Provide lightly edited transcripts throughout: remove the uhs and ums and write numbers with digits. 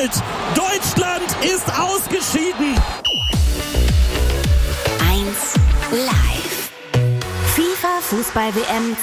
Gold. Deutschland ist ausgeschieden. 1 Live. FIFA Fußball-WM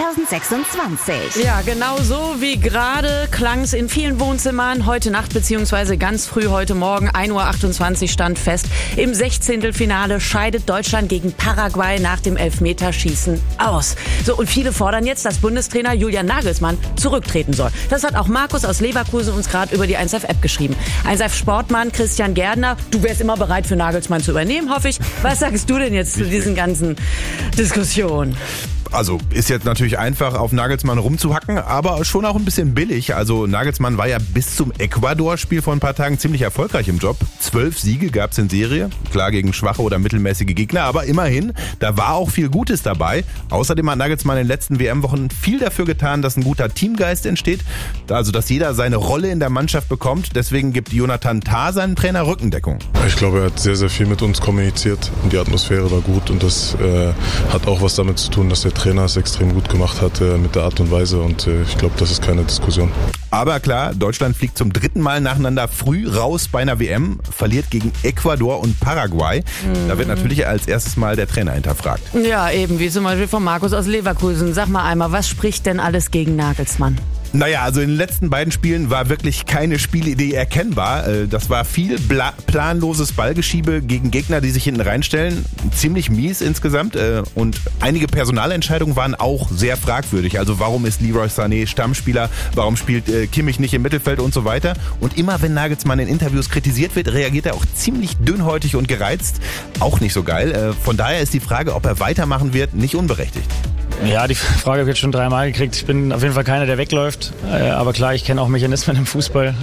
2026. Ja, genau so wie gerade klang es in vielen Wohnzimmern heute Nacht bzw. ganz früh heute Morgen. 1:28 Uhr stand fest. Im 16. Finale scheidet Deutschland gegen Paraguay nach dem Elfmeterschießen aus. So, und viele fordern jetzt, dass Bundestrainer Julian Nagelsmann zurücktreten soll. Das hat auch Markus aus Leverkusen uns gerade über die 1Live-App geschrieben. 1Live-Sportmann Christian Gärtner, du wärst immer bereit für Nagelsmann zu übernehmen, hoffe ich. Was sagst du denn jetzt zu diesen ganzen Diskussionen? Also ist jetzt natürlich einfach, auf Nagelsmann rumzuhacken, aber schon auch ein bisschen billig. Also Nagelsmann war ja bis zum Ecuador-Spiel vor ein paar Tagen ziemlich erfolgreich im Job. 12 Siege gab's in Serie, klar gegen schwache oder mittelmäßige Gegner, aber immerhin, da war auch viel Gutes dabei. Außerdem hat Nagelsmann in den letzten WM-Wochen viel dafür getan, dass ein guter Teamgeist entsteht, also dass jeder seine Rolle in der Mannschaft bekommt. Deswegen gibt Jonathan Tah seinem Trainer Rückendeckung. Ich glaube, er hat sehr, sehr viel mit uns kommuniziert und die Atmosphäre war gut und das hat auch was damit zu tun, dass der Trainer es extrem gut gemacht hat mit der Art und Weise und ich glaube, das ist keine Diskussion. Aber klar, Deutschland fliegt zum 3. Mal nacheinander früh raus bei einer WM, verliert gegen Ecuador und Paraguay. Da wird natürlich als erstes Mal der Trainer hinterfragt. Ja, eben, wie zum Beispiel von Markus aus Leverkusen. Sag mal einmal, was spricht denn alles gegen Nagelsmann? Naja, also in den letzten beiden Spielen war wirklich keine Spielidee erkennbar. Das war viel planloses Ballgeschiebe gegen Gegner, die sich hinten reinstellen. Ziemlich mies insgesamt. Und einige Personalentscheidungen waren auch sehr fragwürdig. Also warum ist Leroy Sané Stammspieler? Warum spielt Kimmich nicht im Mittelfeld und so weiter? Und immer wenn Nagelsmann in Interviews kritisiert wird, reagiert er auch ziemlich dünnhäutig und gereizt. Auch nicht so geil. Von daher ist die Frage, ob er weitermachen wird, nicht unberechtigt. Ja, die Frage habe ich jetzt schon 3-mal gekriegt. Ich bin auf jeden Fall keiner, der wegläuft. Aber klar, ich kenne auch Mechanismen im Fußball.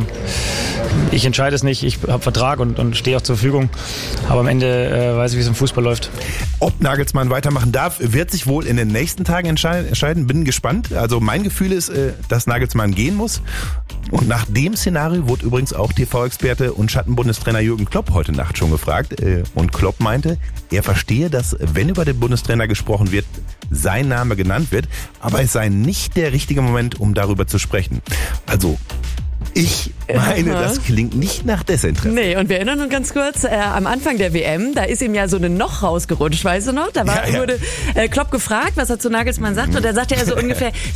Ich entscheide es nicht. Ich habe Vertrag und stehe auch zur Verfügung. Aber am Ende weiß ich, wie es im Fußball läuft. Ob Nagelsmann weitermachen darf, wird sich wohl in den nächsten Tagen entscheiden. Bin gespannt. Also mein Gefühl ist, dass Nagelsmann gehen muss. Und nach dem Szenario wurde übrigens auch TV-Experte und Schattenbundestrainer Jürgen Klopp heute Nacht schon gefragt. Und Klopp meinte, er verstehe, dass, wenn über den Bundestrainer gesprochen wird, sein Name genannt wird, aber es sei nicht der richtige Moment, um darüber zu sprechen. Also, ich meine, das klingt nicht nach Desinteresse. Nee, und wir erinnern uns ganz kurz, am Anfang der WM, da ist ihm ja so eine Noch rausgerutscht, weißt du noch? Da wurde Klopp gefragt, was er zu Nagelsmann sagt, und da sagte er so ungefähr,